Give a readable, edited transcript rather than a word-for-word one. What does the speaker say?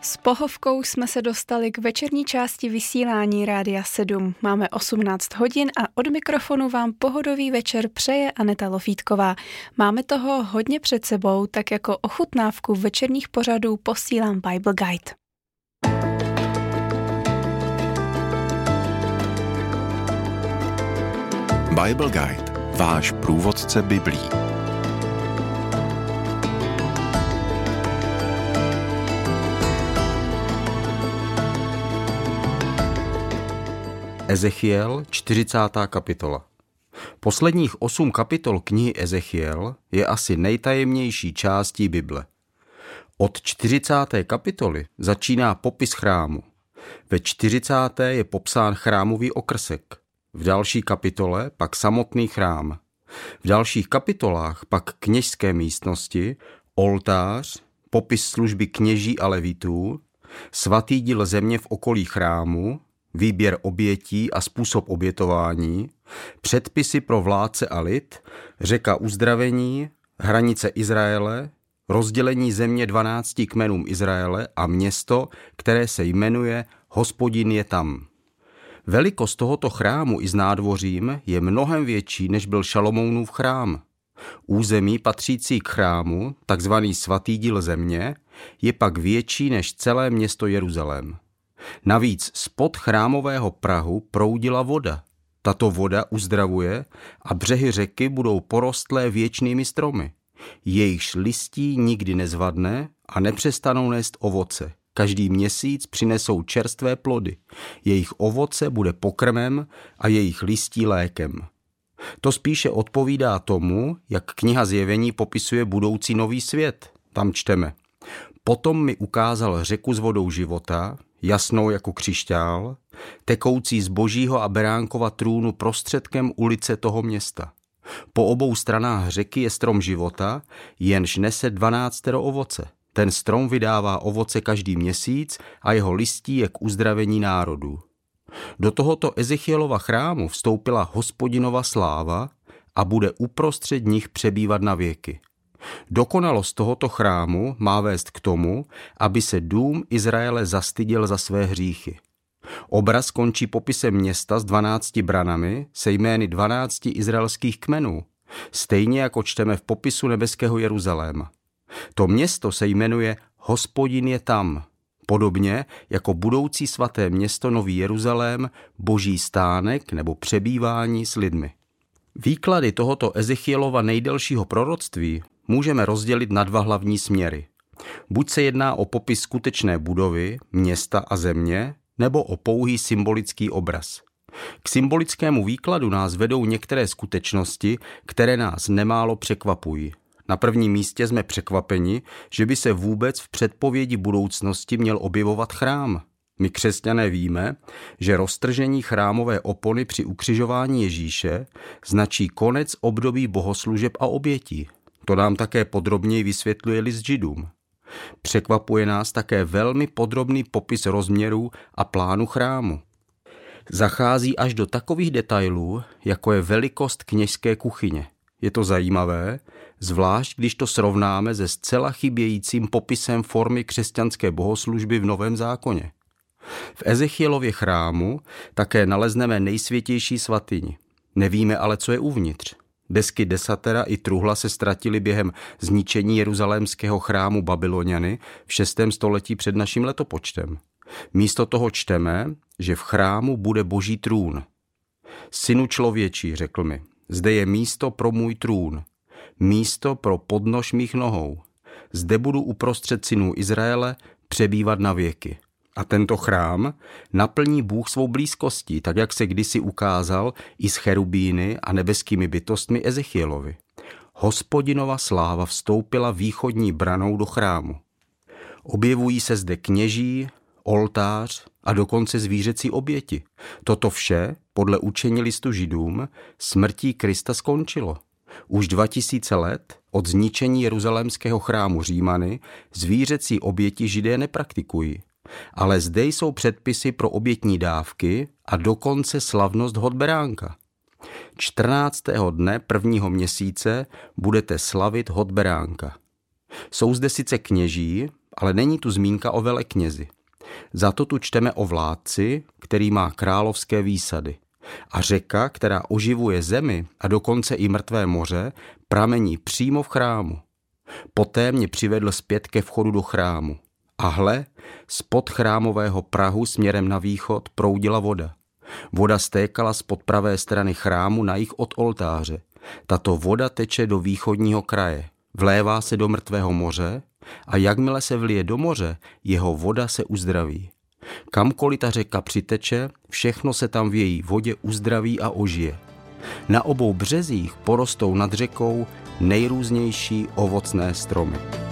S Pohovkou jsme se dostali k večerní části vysílání Rádia 7. Máme 18 hodin a od mikrofonu vám pohodový večer přeje Aneta Lofítková. Máme toho hodně před sebou, tak jako ochutnávku večerních pořadů posílám Bible Guide. Bible Guide, váš průvodce Biblí. Ezechiel, 40. kapitola. Posledních 8 kapitol knihy Ezechiel je asi nejtajemnější částí Bible. Od 40. kapitoly začíná popis chrámu. Ve 40. je popsán chrámový okrsek. V další kapitole pak samotný chrám. V dalších kapitolách pak kněžské místnosti, oltář, popis služby kněží a levitů, svatý díl země v okolí chrámu, výběr obětí a způsob obětování, předpisy pro vládce a lid, řeka uzdravení, hranice Izraele, rozdělení země 12 kmenům Izraele a město, které se jmenuje Hospodin je tam. Velikost tohoto chrámu i s nádvořím je mnohem větší, než byl Šalomounův chrám. Území patřící k chrámu, takzvaný svatý díl země, je pak větší než celé město Jeruzalém. Navíc spod chrámového prahu proudila voda. Tato voda uzdravuje a břehy řeky budou porostlé věčnými stromy. Jejichž listí nikdy nezvadne a nepřestanou nést ovoce. Každý měsíc přinesou čerstvé plody. Jejich ovoce bude pokrmem a jejich listí lékem. To spíše odpovídá tomu, jak kniha Zjevení popisuje budoucí nový svět. Tam čteme: Potom mi ukázal řeku s vodou života, jasnou jako křišťál, tekoucí z Božího a Beránkova trůnu prostředkem ulice toho města. Po obou stranách řeky je strom života, jenž nese 12 ovoce. Ten strom vydává ovoce každý měsíc a jeho listí je k uzdravení národů. Do tohoto Ezechielova chrámu vstoupila Hospodinova sláva a bude uprostřed nich přebývat na věky. Dokonalost tohoto chrámu má vést k tomu, aby se dům Izraele zastyděl za své hříchy. Obraz končí popisem města s 12 branami se jmény 12 izraelských kmenů, stejně jako čteme v popisu nebeského Jeruzaléma. To město se jmenuje Hospodin je tam, podobně jako budoucí svaté město Nový Jeruzalém, Boží stánek nebo přebývání s lidmi. Výklady tohoto Ezechielova nejdelšího proroctví můžeme rozdělit na 2 hlavní směry. Buď se jedná o popis skutečné budovy, města a země, nebo o pouhý symbolický obraz. K symbolickému výkladu nás vedou některé skutečnosti, které nás nemálo překvapují. Na prvním místě jsme překvapeni, že by se vůbec v předpovědi budoucnosti měl objevovat chrám. My křesťané víme, že roztržení chrámové opony při ukřižování Ježíše značí konec období bohoslužeb a obětí. To nám také podrobněji vysvětluje list Židům. Překvapuje nás také velmi podrobný popis rozměrů a plánu chrámu. Zachází až do takových detailů, jako je velikost kněžské kuchyně. Je to zajímavé, zvlášť když to srovnáme se zcela chybějícím popisem formy křesťanské bohoslužby v Novém zákoně. V Ezechielově chrámu také nalezneme nejsvětější svatyni. Nevíme ale, co je uvnitř. Desky desatera i truhla se ztratily během zničení jeruzalémského chrámu Babyloniany v 6. století před naším letopočtem. Místo toho čteme, že v chrámu bude Boží trůn. Synu člověčí, řekl mi, zde je místo pro můj trůn, místo pro podnož mých nohou. Zde budu uprostřed synů Izraele přebývat na věky. A tento chrám naplní Bůh svou blízkostí, tak jak se kdysi ukázal i s cherubíny a nebeskými bytostmi Ezechielovi. Hospodinova sláva vstoupila východní branou do chrámu. Objevují se zde kněží, oltář a dokonce zvířecí oběti. Toto vše, podle učení listu Židům, smrtí Krista skončilo. Už 2000 let od zničení jeruzalémského chrámu Římany zvířecí oběti Židé nepraktikují. Ale zde jsou předpisy pro obětní dávky a dokonce slavnost hod beránka. 14. dne 1. měsíce budete slavit hod beránka. Jsou zde sice kněží, ale není tu zmínka o veleknězi. Za to tu čteme o vládci, který má královské výsady. A řeka, která oživuje zemi a dokonce i mrtvé moře, pramení přímo v chrámu. Poté mě přivedl zpět ke vchodu do chrámu. A hle, spod chrámového prahu směrem na východ proudila voda. Voda stékala spod pravé strany chrámu na jih od oltáře. Tato voda teče do východního kraje, vlévá se do mrtvého moře a jakmile se vlije do moře, jeho voda se uzdraví. Kamkoliv ta řeka přiteče, všechno se tam v její vodě uzdraví a ožije. Na obou březích porostou nad řekou nejrůznější ovocné stromy.